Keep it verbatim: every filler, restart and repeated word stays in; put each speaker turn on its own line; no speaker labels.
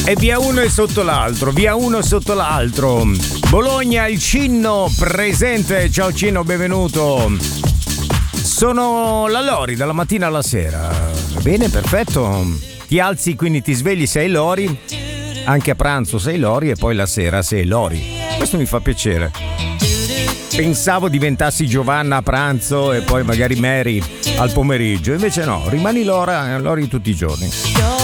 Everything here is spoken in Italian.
E via uno e sotto l'altro, via uno sotto l'altro. Bologna, il Cinno presente. Ciao Cinno, benvenuto. Sono la Lori dalla mattina alla sera. Va bene, perfetto. Ti alzi, quindi ti svegli, sei Lori. Anche a pranzo sei Lori e poi la sera sei Lori. Questo mi fa piacere. Pensavo diventassi Giovanna a pranzo e poi magari Mary al pomeriggio. Invece no, rimani Lora, Lori tutti i giorni.